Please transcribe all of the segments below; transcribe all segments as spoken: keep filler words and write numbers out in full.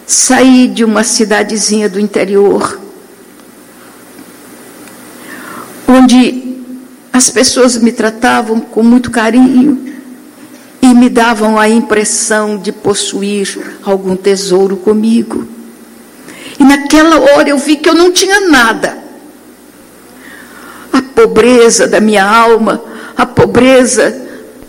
saí de uma cidadezinha do interior, onde as pessoas me tratavam com muito carinho e me davam a impressão de possuir algum tesouro comigo. E naquela hora eu vi que eu não tinha nada. A pobreza da minha alma, a pobreza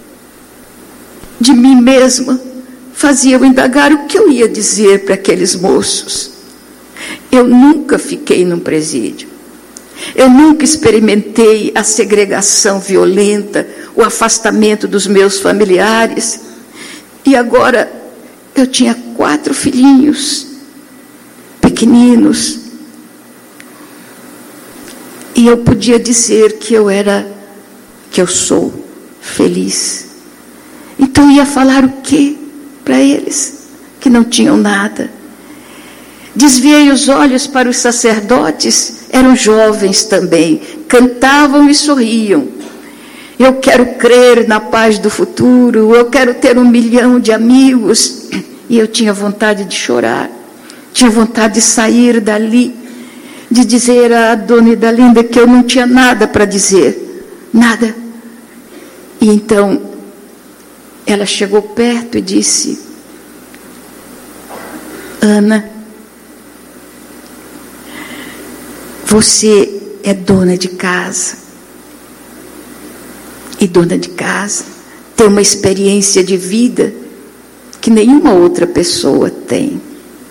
de mim mesma, fazia eu indagar o que eu ia dizer para aqueles moços. Eu nunca fiquei num presídio. Eu nunca experimentei a segregação violenta, o afastamento dos meus familiares. E agora eu tinha quatro filhinhos pequeninos. E eu podia dizer que eu era, que eu sou feliz. Então eu ia falar o quê para eles que não tinham nada? Desviei os olhos para os sacerdotes, eram jovens também, cantavam e sorriam. Eu quero crer na paz do futuro, eu quero ter um milhão de amigos. E eu tinha vontade de chorar, tinha vontade de sair dali, de dizer à dona Idalinda que eu não tinha nada para dizer, nada. E então ela chegou perto e disse: Ana, você é dona de casa. E dona de casa tem uma experiência de vida que nenhuma outra pessoa tem.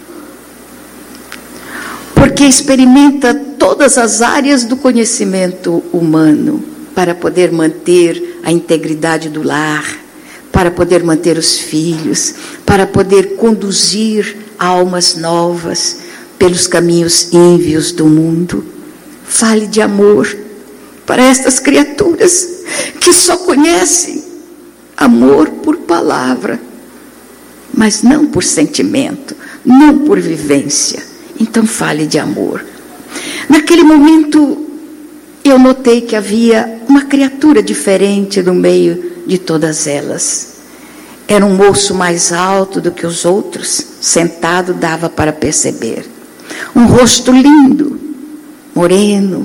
Porque experimenta todas as áreas do conhecimento humano para poder manter a integridade do lar, para poder manter os filhos, para poder conduzir almas novas pelos caminhos ínvios do mundo. Fale de amor para estas criaturas que só conhecem amor por palavra, mas não por sentimento, não por vivência. Então fale de amor. Naquele momento eu notei que havia uma criatura diferente no meio de todas elas. Era um moço mais alto do que os outros, sentado dava para perceber. Um rosto lindo, moreno.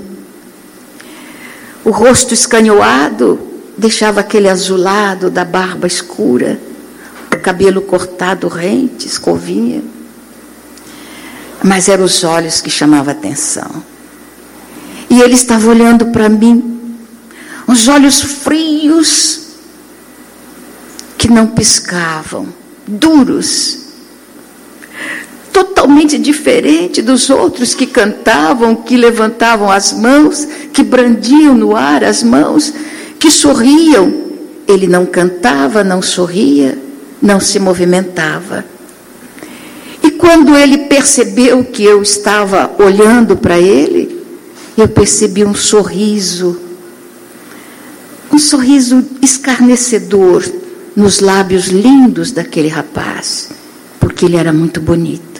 O rosto escanhoado deixava aquele azulado da barba escura, o cabelo cortado rente, escovinha. Mas eram os olhos que chamavam a atenção. E ele estava olhando para mim, os olhos frios, que não piscavam, duros, totalmente diferente dos outros que cantavam, que levantavam as mãos, que brandiam no ar as mãos, que sorriam. Ele não cantava, não sorria, não se movimentava. E quando ele percebeu que eu estava olhando para ele, eu percebi um sorriso, um sorriso escarnecedor nos lábios lindos daquele rapaz, porque ele era muito bonito.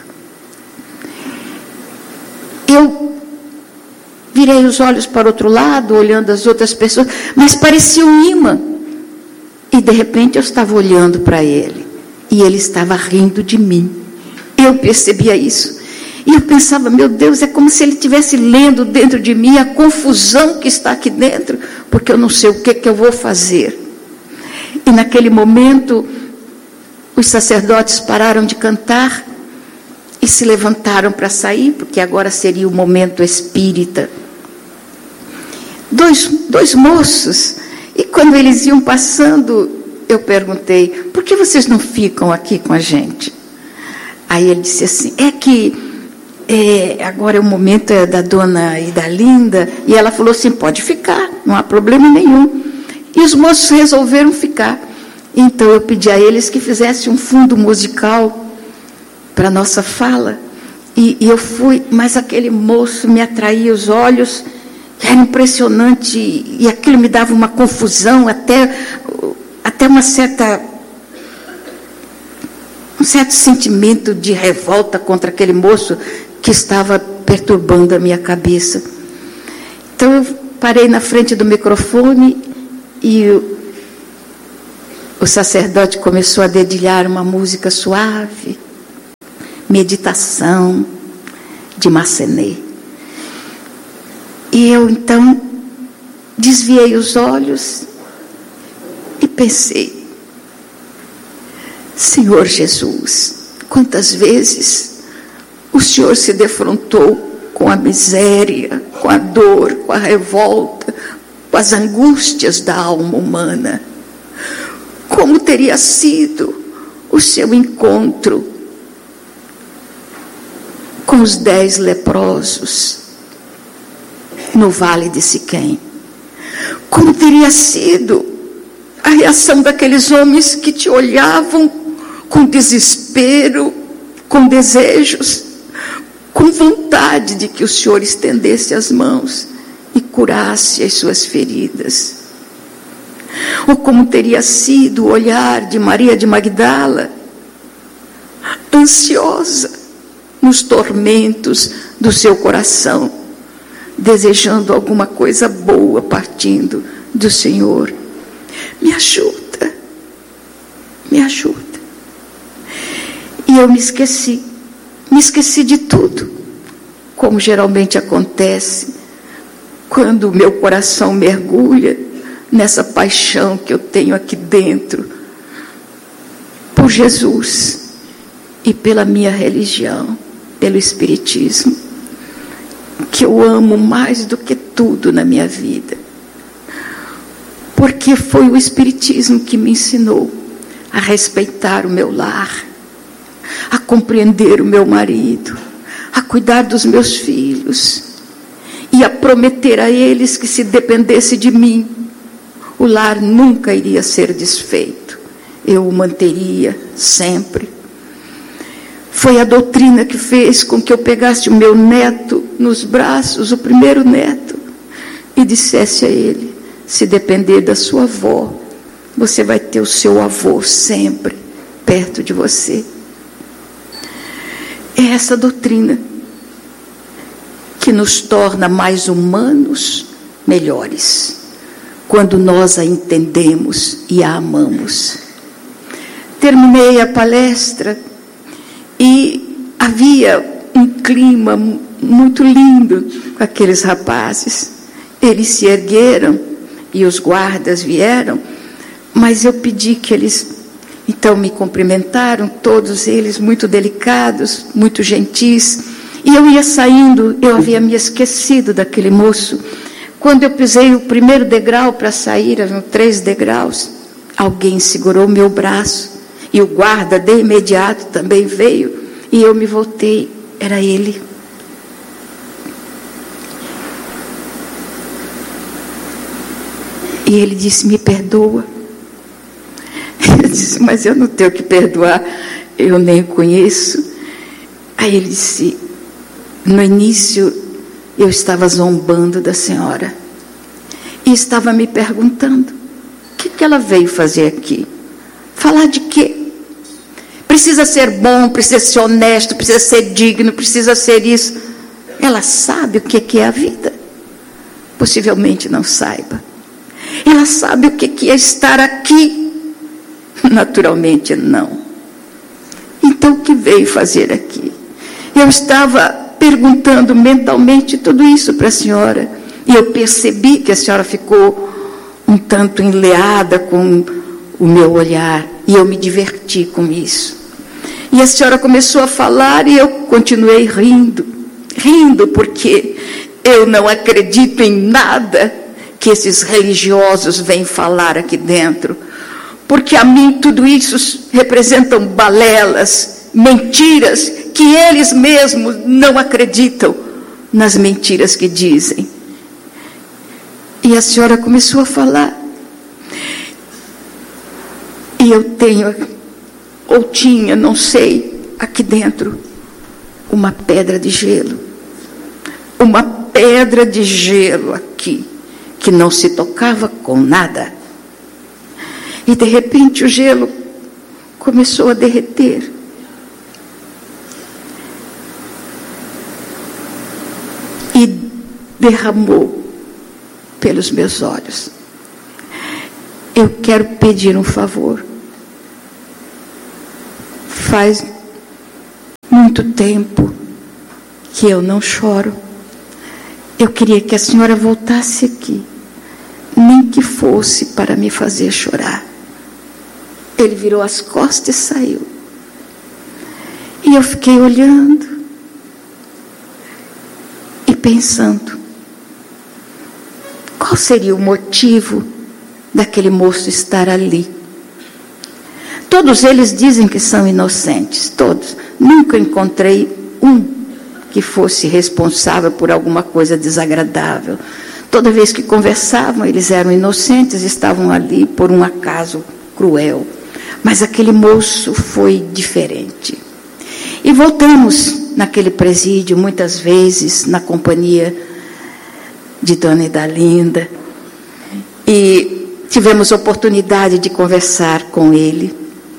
Eu virei os olhos para o outro lado, olhando as outras pessoas, mas parecia um imã. E de repente eu estava olhando para ele, e ele estava rindo de mim. Eu percebia isso. E eu pensava, meu Deus, é como se ele estivesse lendo dentro de mim a confusão que está aqui dentro, porque eu não sei o que, que eu vou fazer. E naquele momento, os sacerdotes pararam de cantar e se levantaram para sair, porque agora seria o momento espírita. Dois, dois moços, e quando eles iam passando, eu perguntei, por que vocês não ficam aqui com a gente? Aí ele disse assim, é que é, agora é o momento é da dona Idalinda, e ela falou assim, pode ficar, não há problema nenhum. E os moços resolveram ficar. Então eu pedi a eles que fizessem um fundo musical para a nossa fala. E, e eu fui, mas aquele moço me atraía os olhos, era impressionante, e aquilo me dava uma confusão, até, até uma certa, um certo sentimento de revolta contra aquele moço que estava perturbando a minha cabeça. Então eu parei na frente do microfone e o, o sacerdote começou a dedilhar uma música suave, Meditação de Massenet. E eu então desviei os olhos e pensei: Senhor Jesus, quantas vezes o Senhor se defrontou com a miséria, com a dor, com a revolta, com as angústias da alma humana. Como teria sido o seu encontro com os dez leprosos no Vale de Siquém? Como teria sido a reação daqueles homens que te olhavam com desespero, com desejos, com vontade de que o Senhor estendesse as mãos e curasse as suas feridas? Ou como teria sido o olhar de Maria de Magdala, ansiosa nos tormentos do seu coração, desejando alguma coisa boa partindo do Senhor? Me ajuda, me ajuda. E eu me esqueci, me esqueci de tudo, como geralmente acontece quando o meu coração mergulha nessa paixão que eu tenho aqui dentro por Jesus e pela minha religião, pelo Espiritismo, que eu amo mais do que tudo na minha vida, porque foi o Espiritismo que me ensinou a respeitar o meu lar, a compreender o meu marido, a cuidar dos meus filhos e a prometer a eles que, se dependesse de mim, o lar nunca iria ser desfeito, eu o manteria sempre. Foi a doutrina que fez com que eu pegasse o meu neto nos braços, o primeiro neto, e dissesse a ele: se depender da sua avó, você vai ter o seu avô sempre perto de você. É essa doutrina que nos torna mais humanos, melhores, quando nós a entendemos e a amamos. Terminei a palestra e havia um clima muito lindo com aqueles rapazes. Eles se ergueram e os guardas vieram, mas eu pedi que eles, então, me cumprimentaram, todos eles muito delicados, muito gentis, e eu ia saindo, eu havia me esquecido daquele moço. Quando eu pisei o primeiro degrau para sair, eram três degraus, alguém segurou meu braço, e o guarda de imediato também veio, e eu me voltei, era ele. E ele disse: me perdoa. Eu disse: mas eu não tenho que perdoar, eu nem o conheço. Aí ele disse: no início eu estava zombando da senhora e estava me perguntando: o que, que ela veio fazer aqui? Falar de quê? Precisa ser bom, precisa ser honesto, precisa ser digno, precisa ser isso. Ela sabe o que é a vida? Possivelmente não saiba. Ela sabe o que é estar aqui? Naturalmente não. Então o que veio fazer aqui? Eu estava perguntando mentalmente tudo isso para a senhora, e eu percebi que a senhora ficou um tanto enleada com o meu olhar, e eu me diverti com isso. E a senhora começou a falar e eu continuei rindo, rindo porque eu não acredito em nada que esses religiosos vêm falar aqui dentro, porque a mim tudo isso representam balelas, mentiras, que eles mesmos não acreditam nas mentiras que dizem. E a senhora começou a falar, e eu tenho, ou tinha, não sei, aqui dentro, uma pedra de gelo, uma pedra de gelo aqui, que não se tocava com nada. E de repente o gelo começou a derreter. E derramou pelos meus olhos. Eu quero pedir um favor. Faz um muito tempo que eu não choro. Eu queria que a senhora voltasse aqui, nem que fosse para me fazer chorar. Ele virou as costas e saiu. E eu fiquei olhando e pensando, qual seria o motivo daquele moço estar ali? Todos eles dizem que são inocentes, todos. Nunca encontrei um que fosse responsável por alguma coisa desagradável. Toda vez que conversavam, eles eram inocentes, estavam ali por um acaso cruel. Mas aquele moço foi diferente. E voltamos naquele presídio, muitas vezes, na companhia de Dona Idalinda. E tivemos oportunidade de conversar com ele.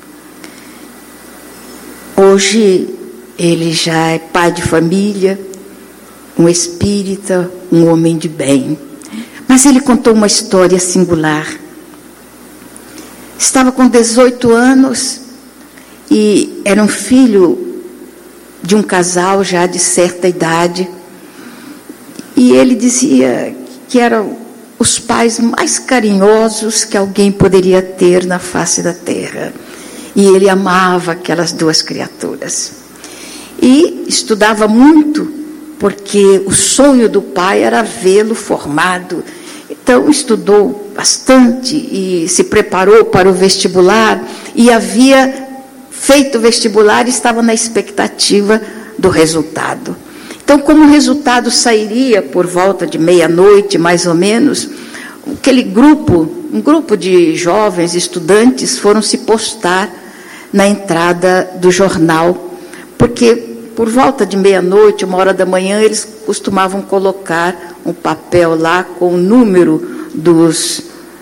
Hoje, ele já é pai de família, um espírita, um homem de bem. Mas ele contou uma história singular. Estava com dezoito anos e era um filho de um casal já de certa idade. E ele dizia que eram os pais mais carinhosos que alguém poderia ter na face da terra. E ele amava aquelas duas criaturas. E estudava muito, porque o sonho do pai era vê-lo formado. Então, estudou bastante e se preparou para o vestibular. E havia feito o vestibular e estava na expectativa do resultado. Então, como o resultado sairia por volta de meia-noite, mais ou menos, aquele grupo, um grupo de jovens estudantes foram se postar na entrada do jornal, porque por volta de meia-noite, uma hora da manhã, eles costumavam colocar um papel lá com o número dos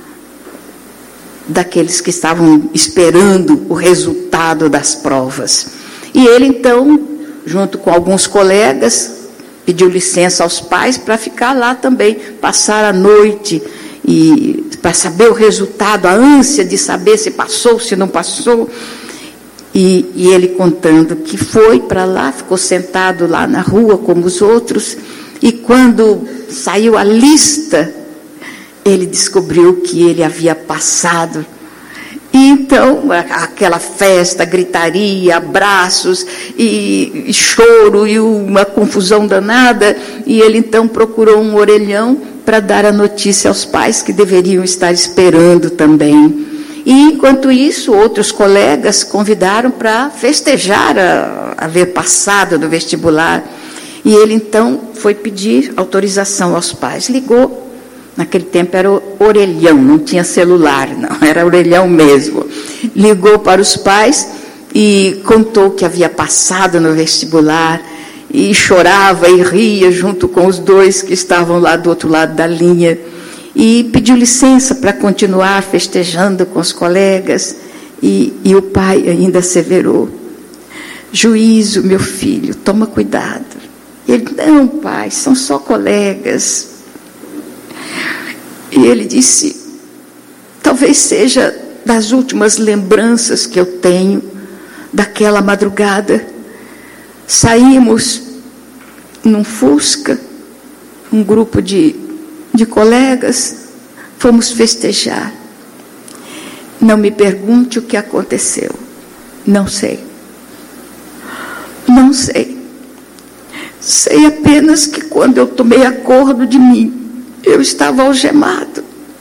daqueles que estavam esperando o resultado das provas. E ele, então, junto com alguns colegas, pediu licença aos pais para ficar lá também, passar a noite, e para saber o resultado, a ânsia de saber se passou, se não passou. E, e ele contando que foi para lá, ficou sentado lá na rua como os outros, e quando saiu a lista, ele descobriu que ele havia passado. E então, aquela festa, gritaria, abraços, e, e choro, e uma confusão danada, e ele então procurou um orelhão para dar a notícia aos pais que deveriam estar esperando também. E, enquanto isso, outros colegas convidaram para festejar a, haver passado no vestibular. E ele, então, foi pedir autorização aos pais. Ligou, naquele tempo era orelhão, não tinha celular, não, era orelhão mesmo. Ligou para os pais e contou que havia passado no vestibular, e chorava e ria junto com os dois que estavam lá do outro lado da linha. E pediu licença para continuar festejando com os colegas. E, e o pai ainda asseverou: juízo, meu filho, toma cuidado. E ele: não, pai, são só colegas. E ele disse: talvez seja das últimas lembranças que eu tenho daquela madrugada. Saímos num Fusca, um grupo de de colegas, fomos festejar. Não me pergunte o que aconteceu. Não sei. Não sei. Sei apenas que quando eu tomei acordo de mim, eu estava algemado.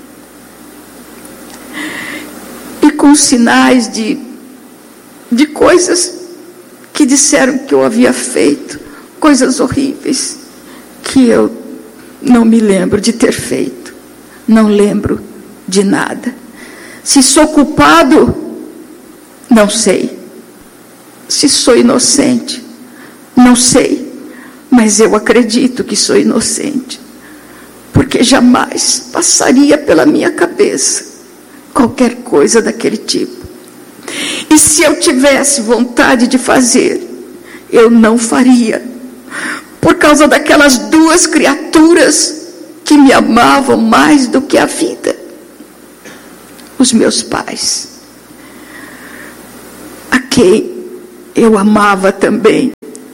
E com sinais de, de coisas que disseram que eu havia feito, coisas horríveis, que eu não me lembro de ter feito. Não lembro de nada. Se sou culpado, não sei. Se sou inocente, não sei. Mas eu acredito que sou inocente, porque jamais passaria pela minha cabeça qualquer coisa daquele tipo. E se eu tivesse vontade de fazer, eu não faria, por causa daquelas duas criaturas que me amavam mais do que a vida. Os meus pais, a quem eu amava também,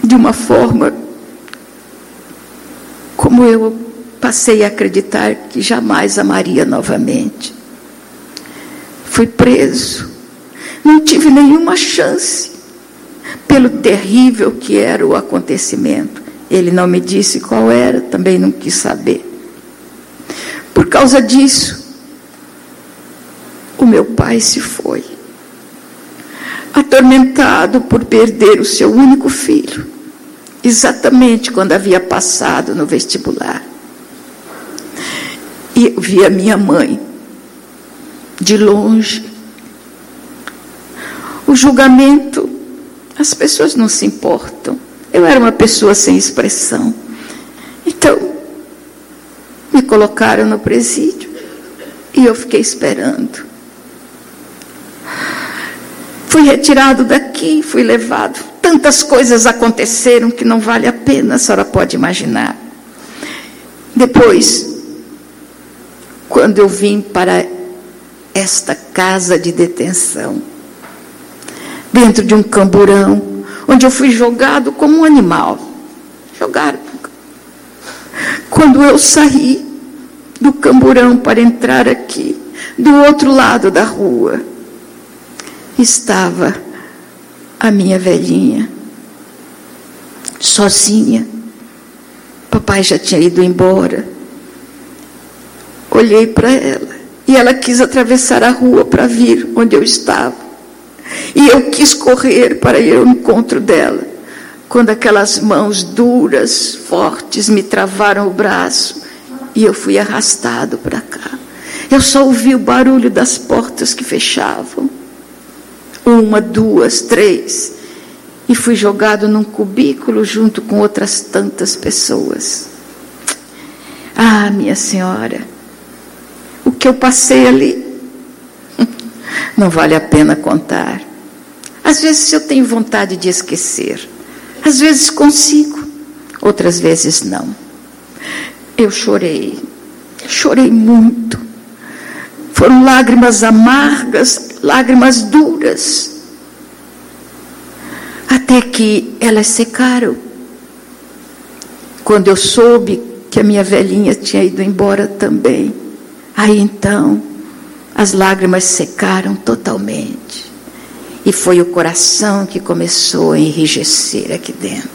de uma forma como eu passei a acreditar que jamais amaria novamente. Fui preso, não tive nenhuma chance, pelo terrível que era o acontecimento. Ele não me disse qual era, também não quis saber. Por causa disso, o meu pai se foi, atormentado por perder o seu único filho, exatamente quando havia passado no vestibular. E eu vi a minha mãe, de longe. O julgamento, as pessoas não se importam. Eu era uma pessoa sem expressão. Então, me colocaram no presídio e eu fiquei esperando. Fui retirado daqui, fui levado. Tantas coisas aconteceram que não vale a pena, a senhora pode imaginar. Depois, quando eu vim para esta casa de detenção, dentro de um camburão, onde eu fui jogado como um animal. Jogado. Quando eu saí do camburão para entrar aqui, do outro lado da rua, estava a minha velhinha, sozinha. Papai já tinha ido embora. Olhei para ela e ela quis atravessar a rua para vir onde eu estava. E eu quis correr para ir ao encontro dela, quando aquelas mãos duras, fortes, me travaram o braço e eu fui arrastado para cá. Eu só ouvi o barulho das portas que fechavam. Uma, duas, três. E fui jogado num cubículo junto com outras tantas pessoas. Ah, minha senhora, o que eu passei ali não vale a pena contar. Às vezes eu tenho vontade de esquecer. Às vezes consigo, outras vezes não. Eu chorei, chorei muito. Foram lágrimas amargas, lágrimas duras, até que elas secaram. Quando eu soube que a minha velhinha tinha ido embora também, aí então as lágrimas secaram totalmente. E foi o coração que começou a enrijecer aqui dentro.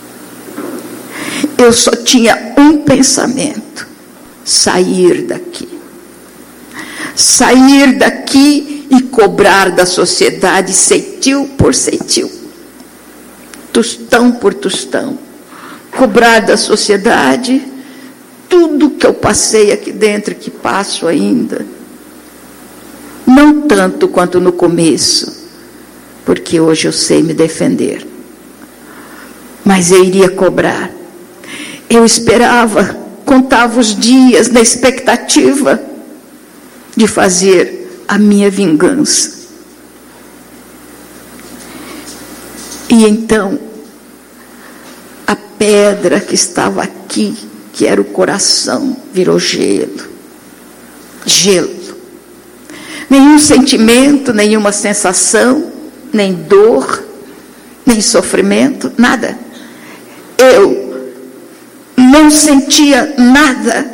Eu só tinha um pensamento: sair daqui. Sair daqui e cobrar da sociedade ceitil por ceitil, tostão por tostão. Cobrar da sociedade tudo que eu passei aqui dentro, que passo ainda. Não tanto quanto no começo, porque hoje eu sei me defender. Mas eu iria cobrar. Eu esperava, contava os dias na expectativa de fazer a minha vingança. E então, a pedra que estava aqui, que era o coração, virou gelo. Gelo. Nenhum sentimento, nenhuma sensação, nem dor, nem sofrimento, nada. Eu não sentia nada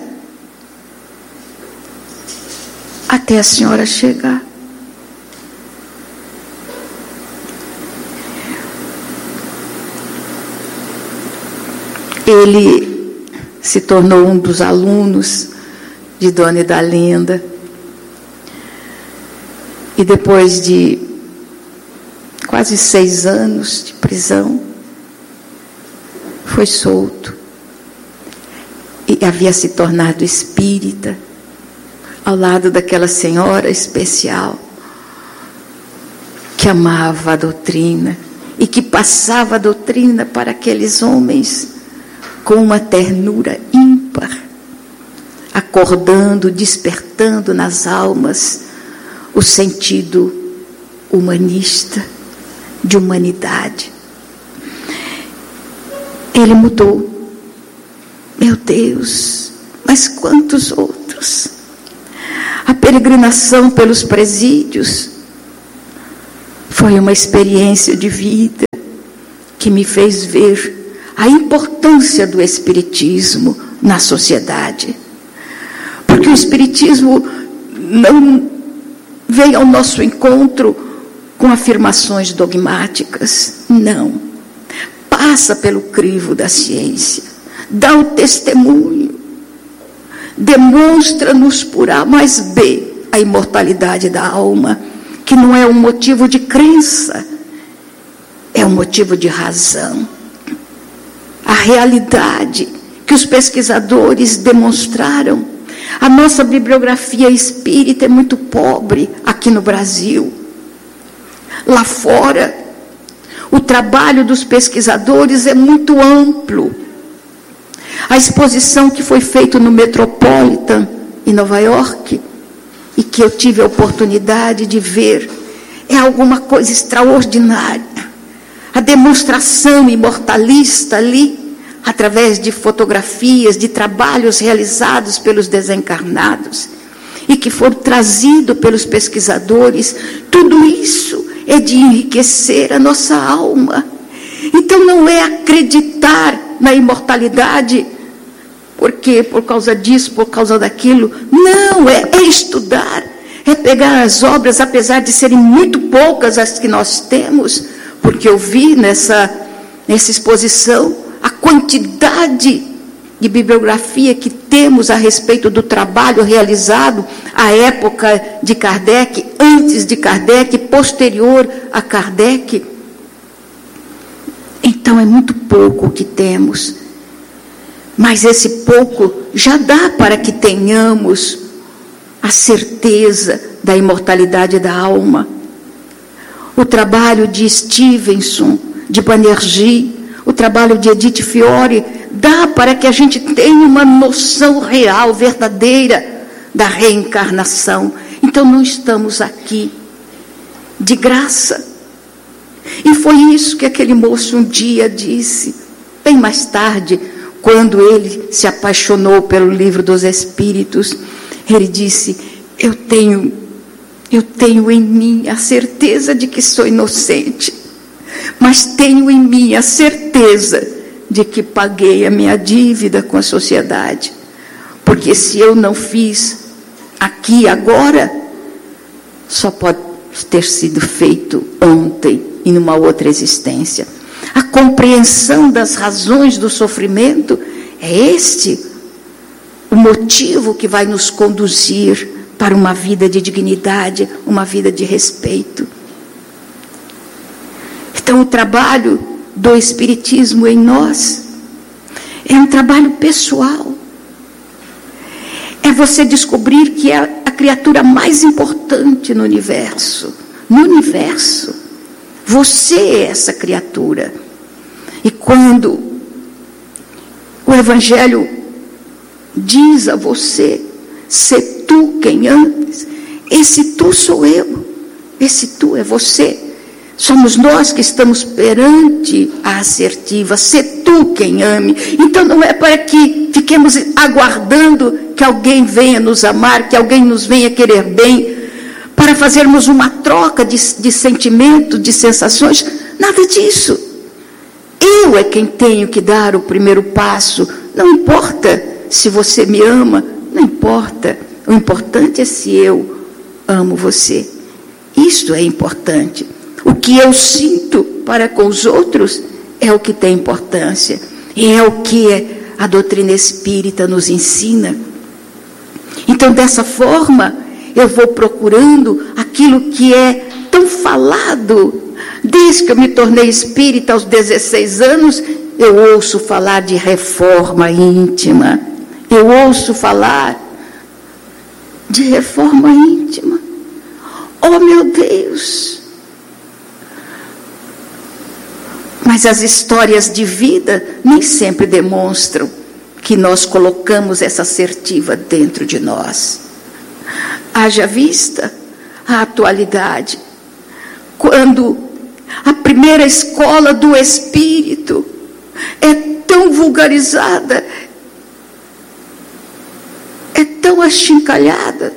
até a senhora chegar. Ele se tornou um dos alunos de Dona Idalinda. E depois de quase seis anos de prisão, foi solto. E havia se tornado espírita, ao lado daquela senhora especial, que amava a doutrina, e que passava a doutrina para aqueles homens com uma ternura ímpar, acordando, despertando nas almas o sentido humanista, de humanidade. Ele mudou. Meu Deus, mas quantos outros? A peregrinação pelos presídios foi uma experiência de vida que me fez ver a importância do Espiritismo na sociedade. Porque o Espiritismo não vem ao nosso encontro com afirmações dogmáticas, não. Passa pelo crivo da ciência, dá o testemunho, demonstra-nos por A mais B a imortalidade da alma, que não é um motivo de crença, é um motivo de razão. A realidade que os pesquisadores demonstraram. A nossa bibliografia espírita é muito pobre aqui no Brasil. Lá fora, o trabalho dos pesquisadores é muito amplo. A exposição que foi feita no Metropolitan, em Nova York, e que eu tive a oportunidade de ver, é alguma coisa extraordinária. A demonstração imortalista ali, através de fotografias, de trabalhos realizados pelos desencarnados, e que foram trazidos pelos pesquisadores, tudo isso é de enriquecer a nossa alma. Então não é acreditar na imortalidade, porque por causa disso, por causa daquilo, não, é, é estudar, é pegar as obras, apesar de serem muito poucas as que nós temos, porque eu vi nessa, nessa exposição a quantidade de bibliografia que temos a respeito do trabalho realizado à época de Kardec, antes de Kardec, posterior a Kardec. Então é muito pouco o que temos, mas esse pouco já dá para que tenhamos a certeza da imortalidade da alma. O trabalho de Stevenson, de Banerjee, o trabalho de Edith Fiore, dá para que a gente tenha uma noção real, verdadeira, da reencarnação. Então não estamos aqui de graça. E foi isso que aquele moço um dia disse, bem mais tarde, quando ele se apaixonou pelo Livro dos Espíritos. Ele disse, eu tenho, eu tenho em mim a certeza de que sou inocente, mas tenho em mim a certeza de que paguei a minha dívida com a sociedade, porque se eu não fiz aqui agora, só pode ter sido feito ontem, em uma outra existência. A compreensão das razões do sofrimento é este o motivo que vai nos conduzir para uma vida de dignidade, uma vida de respeito. Então, o trabalho do Espiritismo em nós é um trabalho pessoal. É você descobrir que é a criatura mais importante no universo. No universo. Você é essa criatura. E quando o Evangelho diz a você, se tu quem ames, esse tu sou eu, esse tu é você. Somos nós que estamos perante a assertiva, se tu quem ame. Então não é para que fiquemos aguardando que alguém venha nos amar, que alguém nos venha querer bem, para fazermos uma troca de, de sentimentos, de sensações, nada disso. Eu é quem tenho que dar o primeiro passo. Não importa se você me ama, não importa. O importante é se eu amo você. Isto é importante. O que eu sinto para com os outros é o que tem importância. E é o que a doutrina espírita nos ensina. Então, dessa forma, eu vou procurando aquilo que é tão falado. Desde que eu me tornei espírita aos dezesseis anos, eu ouço falar de reforma íntima. Eu ouço falar de reforma íntima. Oh, meu Deus! Mas as histórias de vida nem sempre demonstram que nós colocamos essa assertiva dentro de nós. Haja vista a atualidade, quando a primeira escola do Espírito é tão vulgarizada, é tão achincalhada,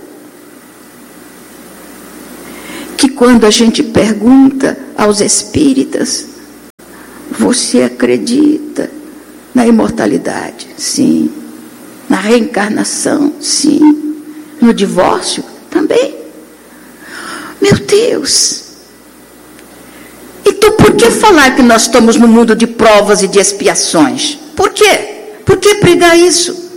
que quando a gente pergunta aos espíritas, você acredita Na imortalidade, sim. Na reencarnação, sim. No divórcio, também. Meu Deus! Então, por que falar que nós estamos no mundo de provas e de expiações? Por quê? Por que pregar isso?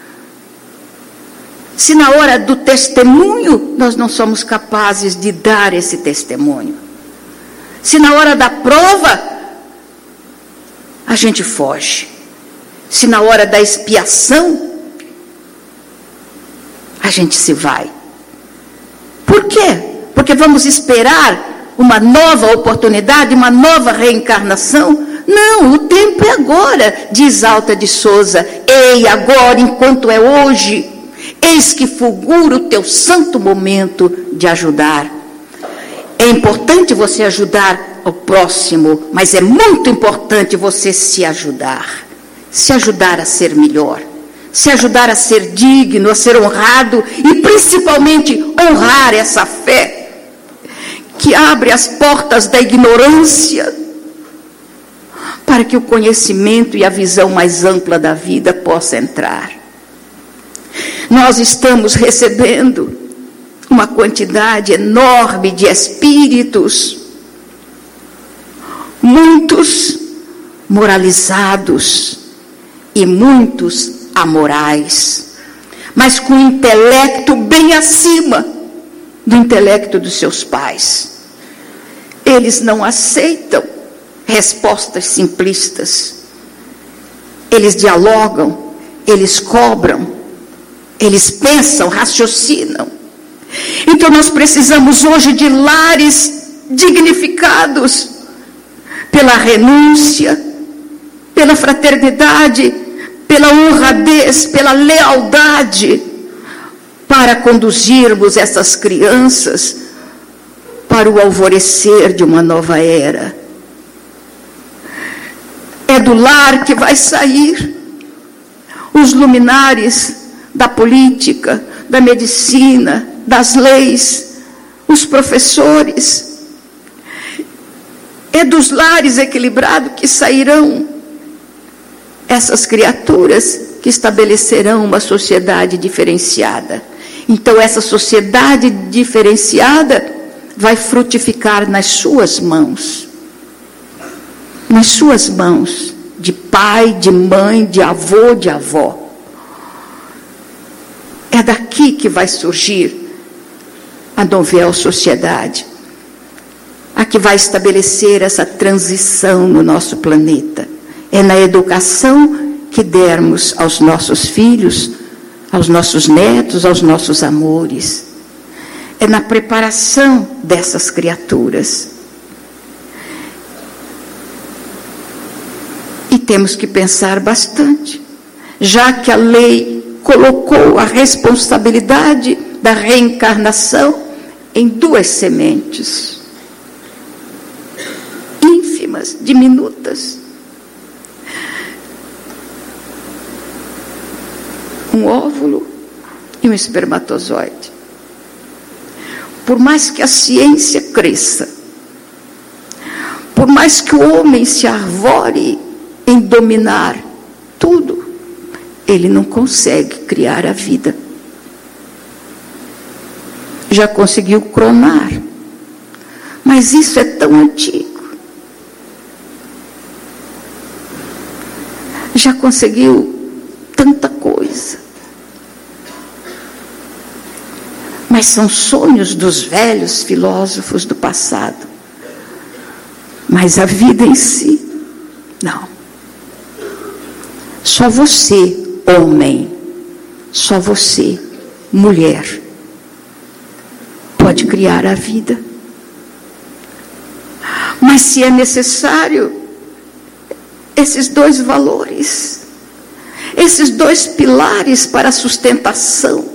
Se na hora do testemunho nós não somos capazes de dar esse testemunho. Se na hora da prova a gente foge. Se na hora da expiação a gente se vai. Por quê? Porque vamos esperar uma nova oportunidade, uma nova reencarnação? Não, o tempo é agora, diz Alta de Souza. Ei, agora, enquanto é hoje, eis que fulgura o teu santo momento de ajudar. É importante você ajudar ao próximo, mas é muito importante você se ajudar. Se ajudar a ser melhor. Se ajudar a ser digno, a ser honrado e principalmente honrar essa fé que abre as portas da ignorância para que o conhecimento e a visão mais ampla da vida possa entrar. Nós estamos recebendo uma quantidade enorme de espíritos, muitos moralizados e muitos amorais, mas com intelecto bem acima do intelecto dos seus pais. Eles não aceitam respostas simplistas. Eles dialogam, eles cobram, eles pensam, raciocinam. Então nós precisamos hoje de lares dignificados pela renúncia, pela fraternidade, pela honradez, pela lealdade, para conduzirmos essas crianças para o alvorecer de uma nova era. É do lar que vai sair os luminares da política, da medicina, das leis, os professores. É dos lares equilibrados que sairão essas criaturas que estabelecerão uma sociedade diferenciada. Então, essa sociedade diferenciada vai frutificar nas suas mãos. Nas suas mãos, de pai, de mãe, de avô, de avó. É daqui que vai surgir a novel sociedade, a que vai estabelecer essa transição no nosso planeta. É na educação que dermos aos nossos filhos, aos nossos netos, aos nossos amores. É na preparação dessas criaturas. E temos que pensar bastante, já que a lei colocou a responsabilidade da reencarnação em duas sementes, ínfimas, diminutas. Um óvulo e um espermatozoide. Por mais que a ciência cresça, por mais que o homem se arvore em dominar tudo, ele não consegue criar a vida. Já conseguiu clonar, mas isso é tão antigo. Já conseguiu tanta coisa. Mas são sonhos dos velhos filósofos do passado. Mas a vida em si, não. Só você, homem, só você, mulher, pode criar a vida. Mas se é necessário, esses dois valores, esses dois pilares para a sustentação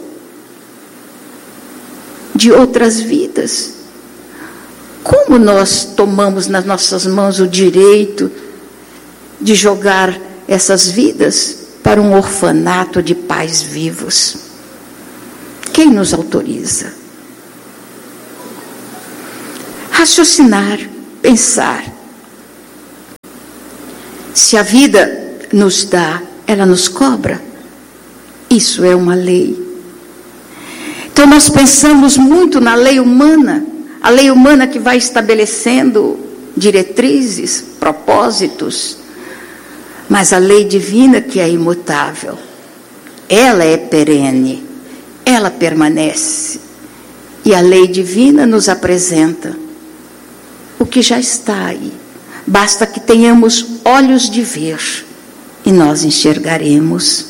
de outras vidas, como nós tomamos nas nossas mãos o direito de jogar essas vidas para um orfanato de pais vivos? Quem nos autoriza? Raciocinar, pensar. Se a vida nos dá, ela nos cobra. Isso é uma lei. Então nós pensamos muito na lei humana, a lei humana que vai estabelecendo diretrizes, propósitos, mas a lei divina que é imutável, ela é perene, ela permanece. E a lei divina nos apresenta o que já está aí. Basta que tenhamos olhos de ver e nós enxergaremos.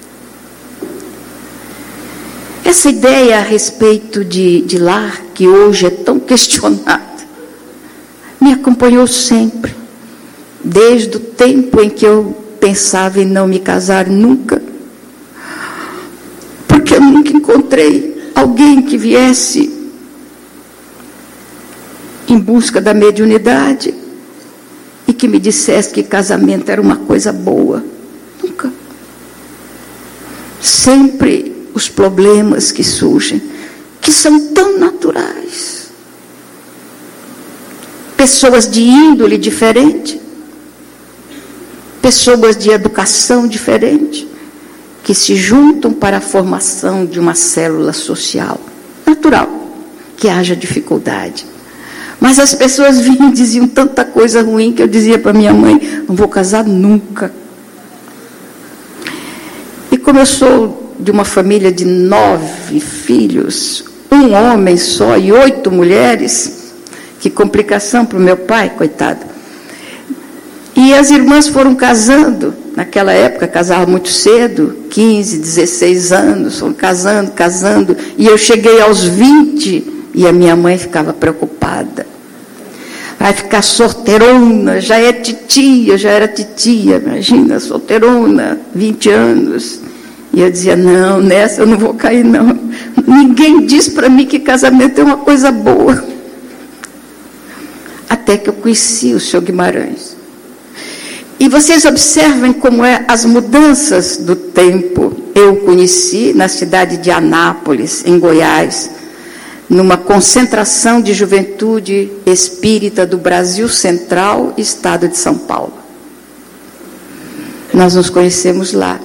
Essa ideia a respeito de, de lar, que hoje é tão questionada, me acompanhou sempre, desde o tempo em que eu pensava em não me casar nunca, porque eu nunca encontrei alguém que viesse em busca da mediunidade e que me dissesse que casamento era uma coisa boa. Nunca. Sempre os problemas que surgem, que são tão naturais. Pessoas de índole diferente, pessoas de educação diferente, que se juntam para a formação de uma célula social. Natural que haja dificuldade. Mas as pessoas vinham e diziam tanta coisa ruim que eu dizia para minha mãe, não vou casar nunca. E como eu sou de uma família de nove filhos, um homem só e oito mulheres, que complicação para o meu pai, coitado. E as irmãs foram casando, naquela época casavam muito cedo, quinze, dezesseis anos, foram casando, casando, e eu cheguei aos vinte, e a minha mãe ficava preocupada. Vai ficar solteirona, já é titia, já era titia, imagina, solteirona, vinte anos. E eu dizia, não, nessa eu não vou cair, não. Ninguém diz para mim que casamento é uma coisa boa. Até que eu conheci o senhor Guimarães. E vocês observem como é as mudanças do tempo. Eu o conheci na cidade de Anápolis, em Goiás, numa concentração de juventude espírita do Brasil Central, estado de São Paulo. Nós nos conhecemos lá.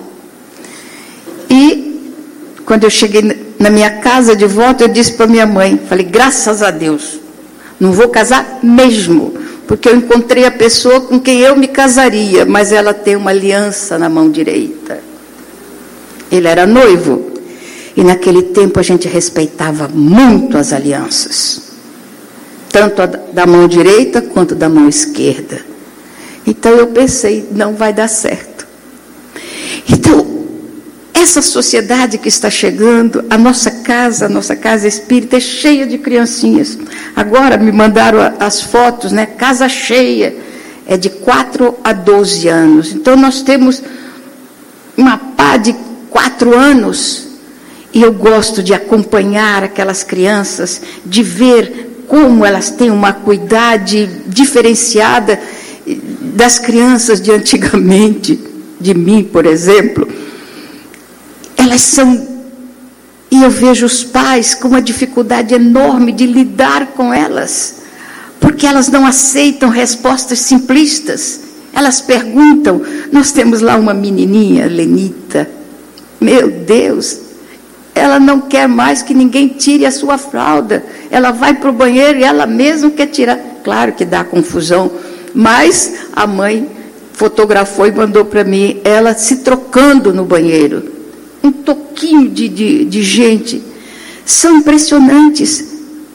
E, quando eu cheguei na minha casa de volta, eu disse para minha mãe, falei, graças a Deus, não vou casar mesmo, porque eu encontrei a pessoa com quem eu me casaria, mas ela tem uma aliança na mão direita. Ele era noivo. E naquele tempo a gente respeitava muito as alianças, tanto a da mão direita quanto da mão esquerda. Então eu pensei, não vai dar certo. Então, essa sociedade que está chegando, a nossa casa, a nossa casa espírita é cheia de criancinhas. Agora me mandaram as fotos, né? Casa cheia, é de quatro a doze anos. Então nós temos uma pá de quatro anos. E eu gosto de acompanhar aquelas crianças, de ver como elas têm uma acuidade diferenciada das crianças de antigamente, de mim, por exemplo. Elas são... E eu vejo os pais com uma dificuldade enorme de lidar com elas, porque elas não aceitam respostas simplistas. Elas perguntam, nós temos lá uma menininha, Lenita, meu Deus... Ela não quer mais que ninguém tire a sua fralda. Ela vai para o banheiro e ela mesma quer tirar. Claro que dá confusão, mas a mãe fotografou e mandou para mim, ela se trocando no banheiro. Um toquinho de, de, de gente. São impressionantes.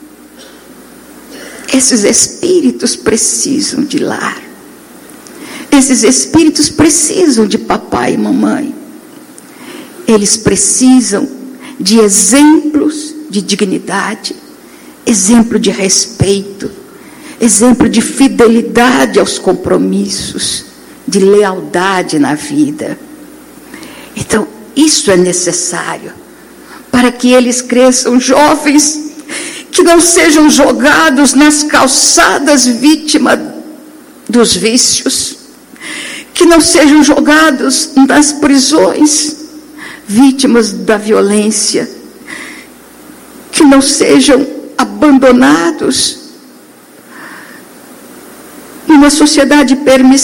Esses espíritos precisam de lar. Esses espíritos precisam de papai e mamãe. Eles precisam de exemplos de dignidade, exemplo de respeito, exemplo de fidelidade aos compromissos, de lealdade na vida. Então, isso é necessário para que eles cresçam jovens que não sejam jogados nas calçadas vítima dos vícios, que não sejam jogados nas prisões vítimas da violência, que não sejam abandonados numa sociedade permissiva.